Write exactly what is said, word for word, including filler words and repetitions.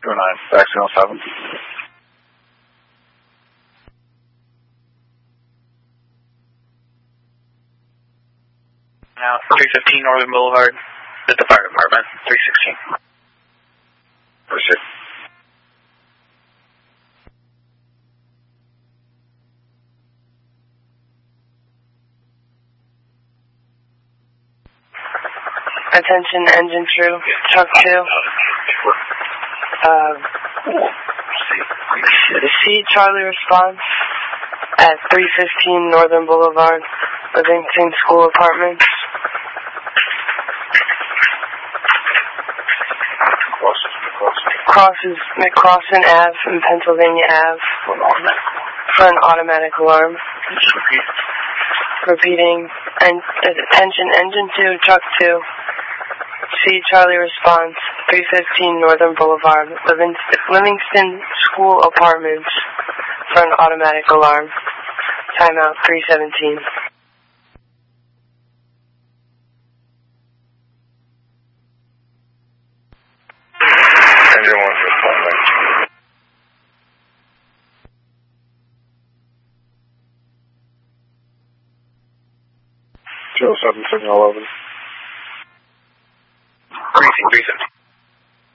two nine, back signal seven. Now, three fifteen Northern Boulevard, at the fire department, three sixteen. Appreciate it. Attention, engine true, truck two. Uh, C Charlie response at three fifteen Northern Boulevard, Livingston School Apartments. Crosses McCrossan Ave and Pennsylvania Ave for an automatic alarm. Repeating, and attention, engine two, truck two. C Charlie response, three fifteen Northern Boulevard, Livingston, Livingston School Apartments for an automatic alarm. Timeout three seventeen. Engine one, respond. Zero seven signal eleven.